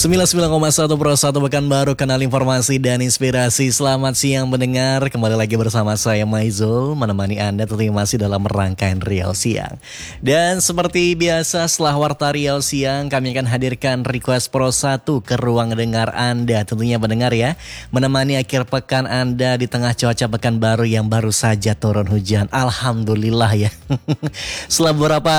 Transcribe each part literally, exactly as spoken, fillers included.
sembilan puluh sembilan koma satu Pro satu Pekanbaru, kanal informasi dan inspirasi. Selamat siang mendengar, kembali lagi bersama saya Maizul, menemani Anda tentunya masih dalam rangkaian Riau Siang. Dan seperti biasa setelah Warta Riau Siang, kami akan hadirkan Request Pro satu ke ruang dengar Anda. Tentunya mendengar ya, menemani akhir pekan Anda di tengah cuaca Pekanbaru yang baru saja turun hujan. Alhamdulillah ya. Setelah beberapa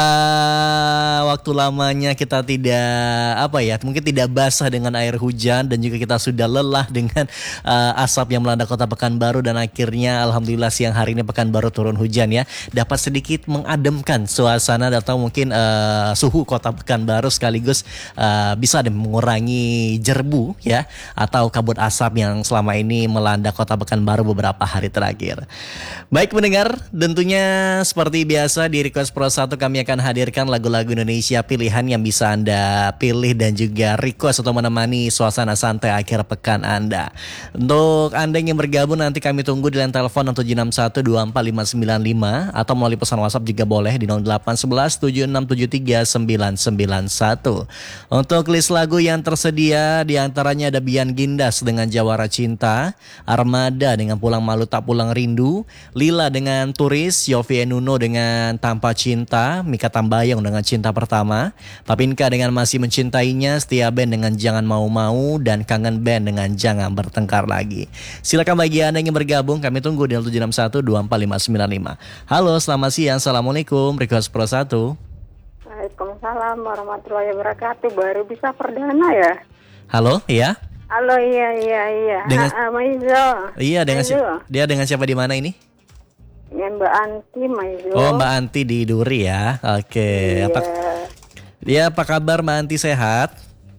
waktu lamanya kita tidak apa ya, mungkin tidak basah dengan air hujan, dan juga kita sudah lelah dengan uh, asap yang melanda kota Pekanbaru, dan akhirnya alhamdulillah siang hari ini Pekanbaru turun hujan ya, dapat sedikit mengademkan suasana atau mungkin uh, suhu kota Pekanbaru, sekaligus uh, bisa deh mengurangi jerbu ya atau kabut asap yang selama ini melanda kota Pekanbaru beberapa hari terakhir. Baik mendengar, tentunya seperti biasa di Request Pro satu kami akan hadirkan lagu-lagu Indonesia pilihan yang bisa Anda pilih dan juga request atau menemani suasana santai akhir pekan Anda. Untuk Anda yang bergabung, nanti kami tunggu di line telepon tujuh enam satu dua empat lima sembilan lima atau melalui pesan WhatsApp juga boleh di nol delapan satu satu tujuh enam tujuh tiga sembilan sembilan satu. Untuk list lagu yang tersedia di antaranya ada Bian Gindas dengan Jawara Cinta, Armada dengan Pulang Malu Tak Pulang Rindu, Lila dengan Turis, Yovie Nuno dengan Tanpa Cinta, Mika Tambayong dengan Cinta Pertama, Papinka dengan Masih Mencintainya, Setia Band dengan Jangan Mau-Mau, dan Kangen Band dengan Jangan Bertengkar Lagi. Silakan bagi Anda yang ingin bergabung, kami tunggu di nol tujuh enam satu dua empat lima sembilan lima. Halo, selamat siang. Assalamualaikum. Request Pro satu. Waalaikumsalam warahmatullahi wabarakatuh. Baru bisa perdana ya? Halo, iya. Halo, iya iya iya. Dengan Ha, Maizul. Iya, dengan si... dia dengan siapa di mana ini? Dengan Mbak Anti, Maizul. Oh, Mbak Anti di Duri ya. Oke. Iya. Apa dia apa kabar Mbak Anti, sehat?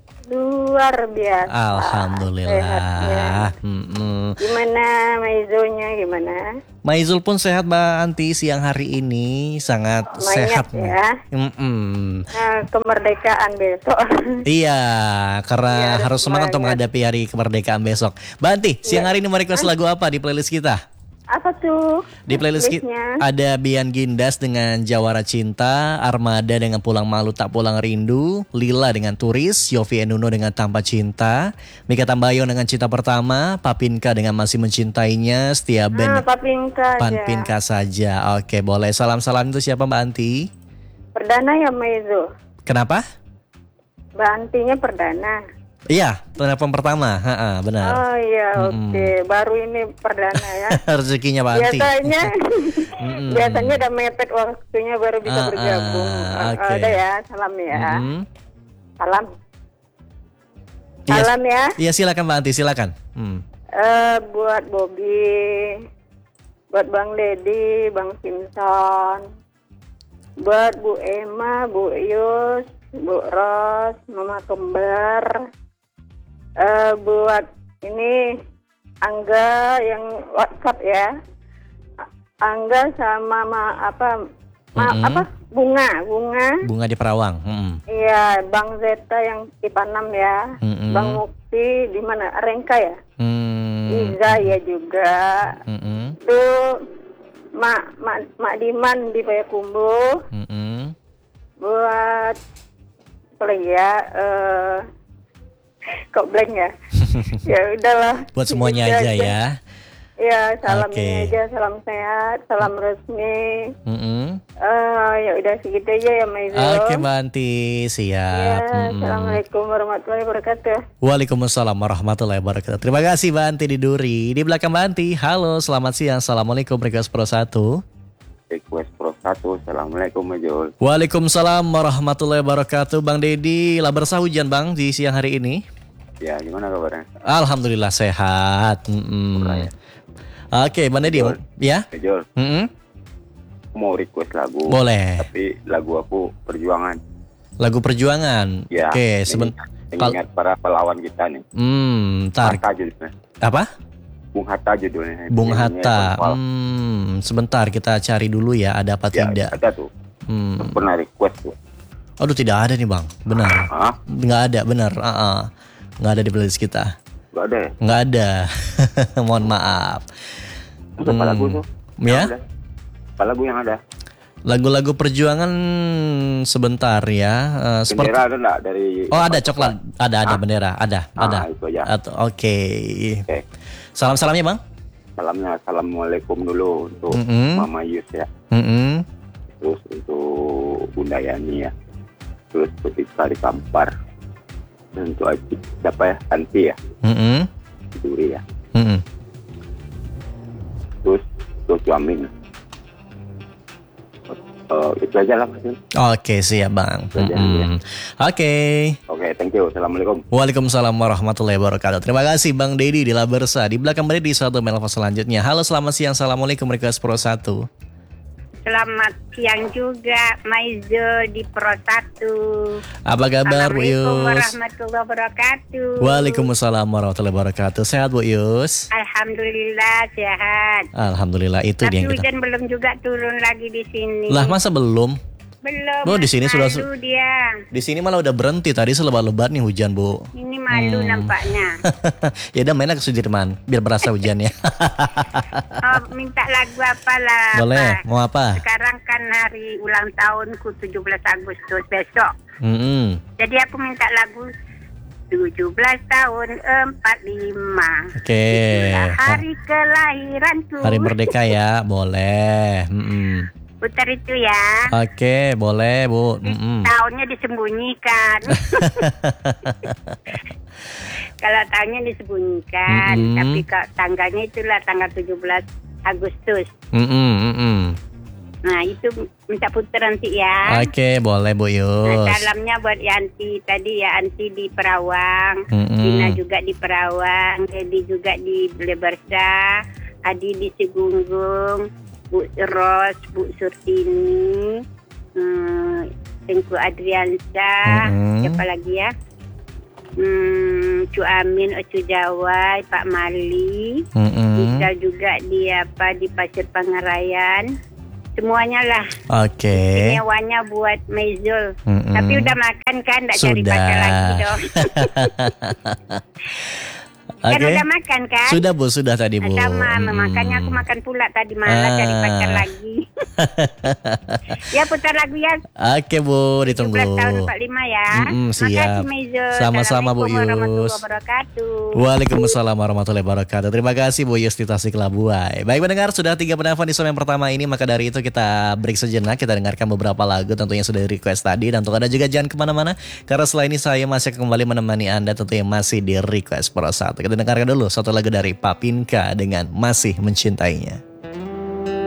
Luar biasa. Alhamdulillah. Hmm-hmm. Gimana Maizulnya, gimana? Maizul pun sehat Mbak Anti, siang hari ini sangat Banyak sehat ya. Mm-mm. Nah, kemerdekaan besok. Iya, karena Iya, harus semangat untuk menghadapi hari kemerdekaan besok. Mbak Anti, siang hari ini mau request lagu apa di playlist kita? Apa tuh? Di playlist kita ada Bian Gindas dengan Jawara Cinta, Armada dengan Pulang Malu Tak Pulang Rindu, Lila dengan Turis, Yovie Nuno dengan Tanpa Cinta, Mika Tambayong dengan Cinta Pertama, Papinka dengan Masih Mencintainya, Setia Band. Ah, Papinka aja. Papinka saja. Oke, boleh. Salam-salam itu siapa Mbak Anti? Perdana ya Maizul. Kenapa? Mbak Antinya perdana. Iya, telepon pertama, ha-ha, benar. Oh iya, oke. Okay. Baru ini perdana ya. Rezekinya Mbak Anti. Biasanya, biasanya udah mepet waktunya baru bisa uh, bergabung. Uh, okay. uh, udah ya, salam ya. Mm-hmm. Salam. Yes. Salam ya. Iya, silakan Mbak Anti, silakan. Hmm. Uh, buat Bobby, buat Bang Dedi, Bang Simpson, buat Bu Emma, Bu Yus, Bu Ros, Mama Kembar. Uh, buat ini Angga yang WhatsApp ya, Angga sama ma, apa ma, mm-hmm. apa bunga bunga bunga di Perawang. Iya, mm. Bang Zeta yang Tipanam ya, mm-hmm. Bang Mukti di mana, Rengka ya, mm. Iza ya juga, mm-hmm. tuh Mak Mak Mak Diman di Payakumbuh, mm-hmm. buat apa lagi ya, uh, kok blank ya? Ya udahlah. Buat semuanya aja, aja ya. Ya, salam okay. ini aja, salam sehat, salam resmi. Mm-hmm. Uh, ya udah segitu aja ya Maizul. Oke okay, Mbak Anti, siap. Ya, mm-hmm. Assalamualaikum warahmatullahi wabarakatuh. Waalaikumsalam warahmatullahi wabarakatuh. Terima kasih Mbak Anti di Duri. Di belakang Mbak Anti, halo, selamat siang. Assalamualaikum. Request Pro satu. Request Pro satu. Assalamualaikum Maizul. Waalaikumsalam warahmatullahi wabarakatuh. Bang Dedi, lah bersah hujan Bang di siang hari ini? Ya, gimana kabarnya? Alhamdulillah sehat. Mm-hmm. Oke, okay, Bang Dedi, ya? Maizul. Mm-hmm. Mau request lagu. Boleh. Tapi lagu aku Perjuangan. Lagu Perjuangan. Ya. Oke, okay, sebentar. Ingat para pahlawan kita nih. Hmm, tar. Hatta judulnya. Apa? Bung Hatta judulnya. Bung Hatta. Hmm, sebentar kita cari dulu ya, ada apa ya, tidak? Ada tuh. Hmm. Pernah request tuh. Aduh, tidak ada nih Bang. Benar. Hah? Nggak ada, benar. Uh-uh. Nggak ada di playlist kita. Nggak ada ya? Nggak ada. Mohon maaf. Itu apa hmm. lagu tuh? Ya? Apa lagu yang ada? Lagu-lagu perjuangan sebentar ya. Uh, seperti... Bendera ada enggak dari? Oh ada coklat, ada ada ah? bendera, ada ah, ada. Itu aja. Oke. Okay. Okay. Salam-salamnya bang. Salamnya assalamualaikum dulu untuk mm-hmm. Mama Yus ya. Mm-hmm. Terus untuk Bunda Yani ya. Terus untuk Tika di Kampar. Dan untuk Aci, siapa ya? Anti ya. Mm-hmm. Duri ya. Mm-hmm. Terus untuk Amin. Uh, itu aja lah. Oke okay, siap bang. Mm-hmm. Ya. Oke. Okay. Oke okay, thank you. Assalamualaikum. Waalaikumsalam warahmatullahi wabarakatuh. Terima kasih Bang Dedi di Labersa. Di belakang Bang Dedi satu menelpon selanjutnya. Halo selamat siang. Assalamualaikum Request Pro satu. Selamat siang juga Maizo di Pro satu. Apa kabar Bu Yus? Assalamualaikum warahmatullahi wabarakatuh. Waalaikumsalam warahmatullahi wabarakatuh. Sehat Bu Yus? Alhamdulillah sehat. Alhamdulillah itu dia. Tapi hujan belum juga turun lagi di sini. Lah masa belum? Belum. Oh di sini sudah dia. Di sini malah udah berhenti tadi selebat-lebat nih hujan Bu. Ini malu hmm. nampaknya. Ya udah mainnya ke Sudirman biar berasa hujannya. Oh minta lagu apa lah? Boleh. Apa? Mau apa? Sekarang kan hari ulang tahunku tujuh belas Agustus besok. Mm-hmm. Jadi aku minta lagu tujuh belas tahun empat puluh lima. Oke. Okay. Hari kelahiranku. Hari merdeka ya, boleh. Mm-mm. Putar itu ya. Oke, boleh Bu. Mm-mm. Tahunnya disembunyikan. Kalau tahunnya disembunyikan, mm-hmm. tapi kalau tanggalnya itulah tanggal tujuh belas Agustus. Mm-mm, mm-mm. Nah itu minta putar nanti ya. Oke, boleh Bu Yus. Nah, salamnya buat Yanti tadi ya, Anti di Perawang, mm-hmm. Dina juga di Perawang, Dedi juga di Lebersa, Adi di Sigunggung, Bu Ros, Bu Surtini, hmm, Tengku Adriansa, mm-hmm. siapa lagi ya? Hmm, Cu Amin, Cu Jawai, Pak Mali, mm-hmm. bisa juga di apa di Pasir Pangarayan, semuanya lah. Oke. Okay. Nyewanya buat Maizul. Mm-hmm. Tapi udah makan kan, nggak cari pacar lagi dong. Kan okay. udah makan kan? Sudah Bu, sudah tadi Bu. Sama, hmm. makanya aku makan pula tadi malah ah. cari pacar lagi. Ya putar lagu ya. Oke Bu, ditunggu. tujuh belas tahun empat puluh lima ya. Mm-mm, siap. Makasih Meizo. Sama-sama Bu Yus. Warahmatullahi wabarakatuh. Waalaikumsalam warahmatullahi wabarakatuh. Terima kasih Bu Yus di Tasikmalaya. Baik pendengar, sudah tiga penelpon di segmen pertama ini. Maka dari itu kita break sejenak. Kita dengarkan beberapa lagu tentunya sudah di request tadi. Dan untuk Anda juga jangan kemana-mana. Karena setelah ini saya masih akan kembali menemani Anda tentunya masih di request Pro satu. Kita dengarkan dulu satu lagu dari Papinka dengan Masih Mencintainya.